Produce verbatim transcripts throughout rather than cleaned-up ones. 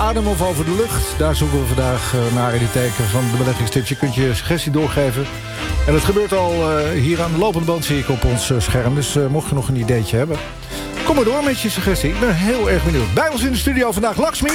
adem of over de lucht? Daar zoeken we vandaag naar in die teken van de beleggingstips. Je kunt je suggestie doorgeven. En het gebeurt al uh, hier aan de lopende band, zie ik op ons uh, scherm. Dus uh, mocht je nog een ideetje hebben, kom maar door met je suggestie. Ik ben heel erg benieuwd. Bij ons in de studio vandaag Lakshmi.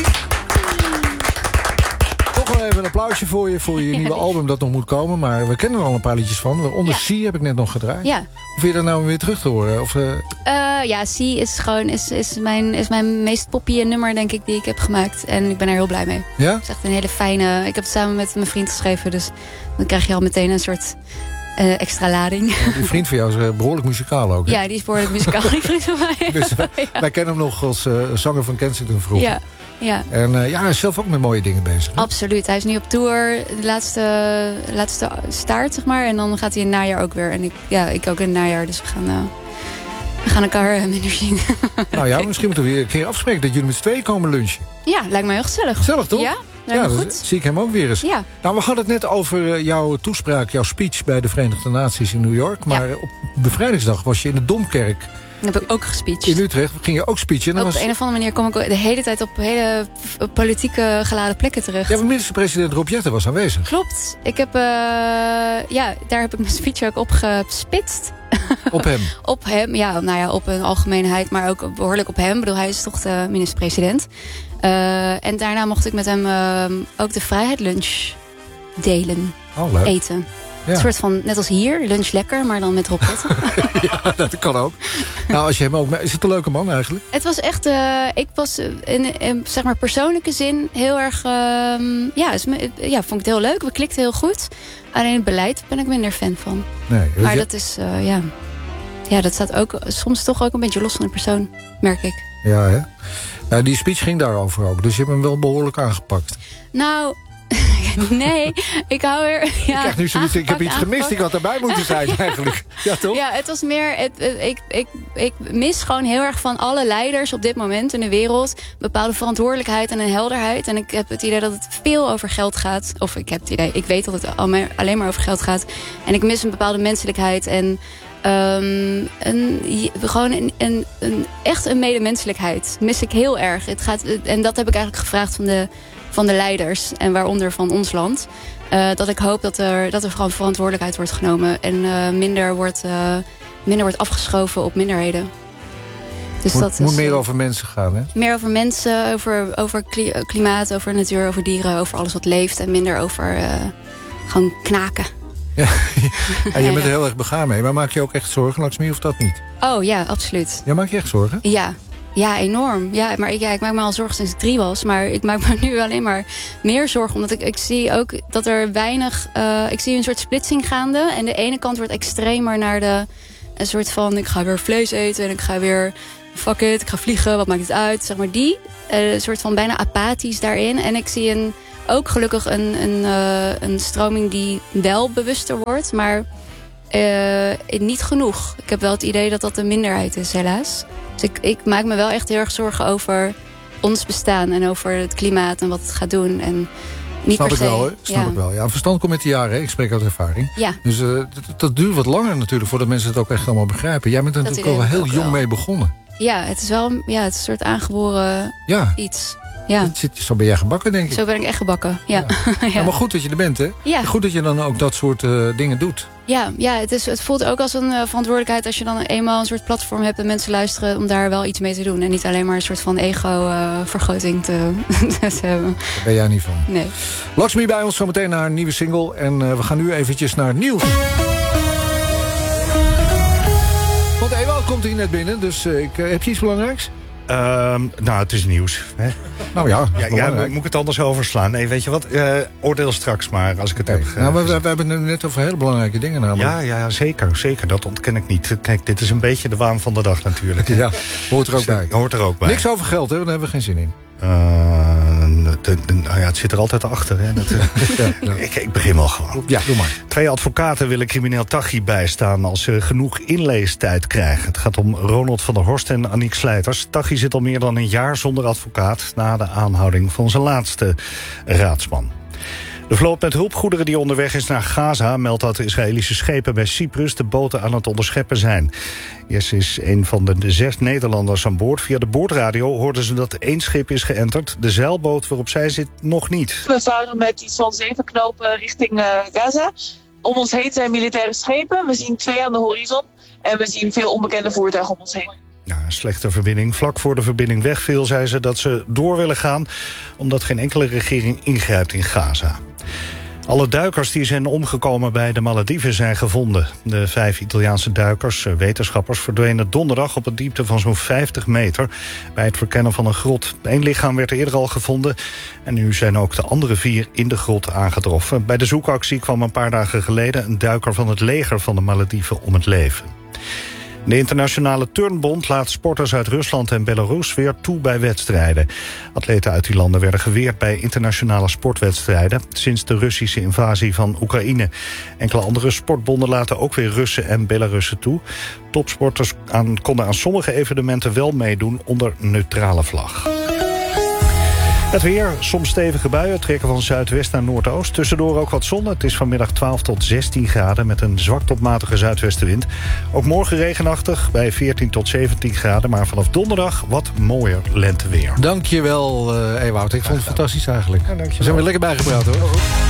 Nog wel even een applausje voor je, voor je nieuwe album dat nog moet komen. Maar we kennen er al een paar liedjes van. Onder C ja. heb ik net nog gedraaid. Ja. Hoe vind je dat nou weer terug te horen? Of, uh... Uh, ja, C is gewoon is, is, mijn, is mijn meest poppy nummer, denk ik, die ik heb gemaakt. En ik ben er heel blij mee. Ja? Het is echt een hele fijne... Ik heb het samen met mijn vriend geschreven. Dus dan krijg je al meteen een soort uh, extra lading. Die vriend van jou is uh, behoorlijk muzikaal ook, hè? Ja, die is behoorlijk muzikaal, die vriend van mij. Dus, uh, ja. Wij kennen hem nog als uh, zanger van Kensington vroeger. Ja. Ja. En uh, ja, hij is zelf ook met mooie dingen bezig. Hè? Absoluut. Hij is nu op tour, de laatste, laatste staart, zeg maar. En dan gaat hij in het najaar ook weer. En ik, ja, ik ook in het najaar. Dus we gaan, uh, we gaan elkaar uh, minder zien. Nou ja, misschien moeten we weer een keer afspreken dat jullie met z'n tweeën komen lunchen. Ja, lijkt me heel gezellig. Gezellig, toch? Ja, lijkt ja, me goed. Dat zie ik hem ook weer eens. Ja. Nou, we hadden het net over uh, jouw toespraak, jouw speech bij de Verenigde Naties in New York. Maar ja. op bevrijdingsdag was je in de Domkerk. Dat heb ik ook gespeecht. In Utrecht ging je ook speechen. Op was... de een of andere manier kom ik de hele tijd op hele politieke geladen plekken terecht. Ja, minister-president Rob Jetten was aanwezig. Klopt. Ik heb, uh, ja, daar heb ik mijn speech ook op gespitst. Op hem? Op hem, ja, nou ja, op een algemeenheid, maar ook behoorlijk op hem. Ik bedoel, hij is toch de minister-president. Uh, en daarna mocht ik met hem uh, ook de vrijheidlunch delen. Oh, leuk. Eten. Ja. Een soort van, net als hier, lunch lekker, maar dan met Rob Jetten. Ja, dat kan ook. Nou, als je hem ook... Is het een leuke man eigenlijk? Het was echt... Uh, ik was in, in zeg maar persoonlijke zin heel erg... Uh, ja, is, ja, vond ik het heel leuk. We klikten heel goed. Alleen het beleid ben ik minder fan van. Nee. Maar je... dat is... Uh, ja, ja, dat staat ook soms toch ook een beetje los van de persoon, merk ik. Ja, hè? Nou, die speech ging daarover ook. Dus je hebt hem wel behoorlijk aangepakt. Nou... Nee, ik hou er... Ja, ik, nu zoiets, ik heb iets gemist, ik had erbij moeten zijn eigenlijk. Ja, toch? Ja, het was meer... Het, ik, ik, ik mis gewoon heel erg van alle leiders op dit moment in de wereld... een bepaalde verantwoordelijkheid en een helderheid. En ik heb het idee dat het veel over geld gaat. Of ik heb het idee, ik weet dat het alleen maar over geld gaat. En ik mis een bepaalde menselijkheid en... Um, een, gewoon een, een, een, echt een medemenselijkheid mis ik heel erg. Het gaat, en dat heb ik eigenlijk gevraagd van de... van de leiders en waaronder van ons land. Uh, dat ik hoop dat er, dat er gewoon verantwoordelijkheid wordt genomen. En uh, minder, wordt, uh, minder wordt afgeschoven op minderheden. Dus moet, dat moet is, meer over mensen gaan, hè? Meer over mensen, over, over klimaat, over natuur, over dieren, over alles wat leeft. En minder over uh, gewoon knaken. Ja, en je bent er heel erg begaan mee. Maar maak je ook echt zorgen, Lakshmi, of dat niet? Oh ja, absoluut. Ja, maak je echt zorgen? Ja. Ja, enorm. Ja, maar ik, ja, ik maak me al zorgen sinds ik drie was. Maar ik maak me nu alleen maar meer zorgen. Omdat ik, ik zie ook dat er weinig... Uh, ik zie een soort splitsing gaande. En de ene kant wordt extremer naar de... Een soort van, ik ga weer vlees eten. En ik ga weer, fuck it, ik ga vliegen. Wat maakt het uit? Zeg maar die. Uh, een soort van bijna apathisch daarin. En ik zie een, ook gelukkig een, een, uh, een stroming die wel bewuster wordt. Maar uh, niet genoeg. Ik heb wel het idee dat dat een minderheid is, helaas. Dus ik, ik maak me wel echt heel erg zorgen over ons bestaan en over het klimaat en wat het gaat doen. En niet Snap per ik se, wel, hoor. Snap ja. ik wel. Ja, verstand komt met de jaren, hè? Ik spreek uit ervaring. Ja. Dus uh, dat, dat duurt wat langer natuurlijk voordat mensen het ook echt allemaal begrijpen. Jij bent er dat natuurlijk al wel heel jong wel. mee begonnen. Ja, het is wel ja, het is een soort aangeboren ja. iets. Ja. Zit, zo ben jij gebakken, denk ik. Zo ben ik echt gebakken, ja. ja. ja. ja maar goed dat je er bent, hè? Ja. Goed dat je dan ook dat soort uh, dingen doet. Ja, ja het, is, het voelt ook als een uh, verantwoordelijkheid... als je dan eenmaal een soort platform hebt en mensen luisteren... om daar wel iets mee te doen. En niet alleen maar een soort van ego-vergroting uh, te, te hebben. Daar ben jij niet van. Nee. Lakshmi bij ons zometeen naar een nieuwe single. En uh, we gaan nu eventjes naar het nieuws. Want Ewald komt hier net binnen, dus uh, ik, uh, heb je iets belangrijks? Uh, nou, het is nieuws. Hè? Nou ja, ja, ja moet ik het anders overslaan? Nee, weet je wat? Uh, oordeel straks maar, als ik het okay. heb. Nou, we, we, we hebben het net over hele belangrijke dingen namelijk. Ja, ja, zeker, zeker. Dat ontken ik niet. Kijk, dit is een beetje de waan van de dag natuurlijk. Ja, hoort er ook dus, bij. Hoort er ook bij. Niks over geld, hè? Daar hebben we geen zin in. Uh, de, de, nou ja, het zit er altijd achter. Hè? Dat, ja, ja. ik, ik begin wel gewoon. Ja, doe maar. Twee advocaten willen crimineel Taghi bijstaan als ze genoeg inleestijd krijgen. Het gaat om Ronald van der Horst en Aniek Slijters. Taghi zit al meer dan een jaar zonder advocaat na de aanhouding van zijn laatste raadsman. De vloot met hulpgoederen die onderweg is naar Gaza meldt dat Israëlische schepen bij Cyprus de boten aan het onderscheppen zijn. Jesse is een van de zes Nederlanders aan boord. Via de boordradio hoorden ze dat één schip is geënterd. De zeilboot waarop zij zit nog niet. We varen met iets van zeven knopen richting uh, Gaza. Om ons heen zijn militaire schepen. We zien twee aan de horizon. En we zien veel onbekende voertuigen om ons heen. Ja, een slechte verbinding. Vlak voor de verbinding wegviel, zei ze dat ze door willen gaan, omdat geen enkele regering ingrijpt in Gaza. Alle duikers die zijn omgekomen bij de Malediven zijn gevonden. De vijf Italiaanse duikers, wetenschappers, verdwenen donderdag op een diepte van zo'n vijftig meter bij het verkennen van een grot. Eén lichaam werd eerder al gevonden en nu zijn ook de andere vier in de grot aangetroffen. Bij de zoekactie kwam een paar dagen geleden een duiker van het leger van de Malediven om het leven. De Internationale Turnbond laat sporters uit Rusland en Belarus weer toe bij wedstrijden. Atleten uit die landen werden geweerd bij internationale sportwedstrijden sinds de Russische invasie van Oekraïne. Enkele andere sportbonden laten ook weer Russen en Belarussen toe. Topsporters aan, konden aan sommige evenementen wel meedoen onder neutrale vlag. Het weer, soms stevige buien, trekken van zuidwest naar noordoost. Tussendoor ook wat zon. Het is vanmiddag twaalf tot zestien graden met een zwak tot matige zuidwestenwind. Ook morgen regenachtig bij veertien tot zeventien graden. Maar vanaf donderdag wat mooier lenteweer. Dankjewel, uh, Ewout. Ik vond het fantastisch eigenlijk. Ja, dankjewel. We zijn weer lekker bijgepraat hoor.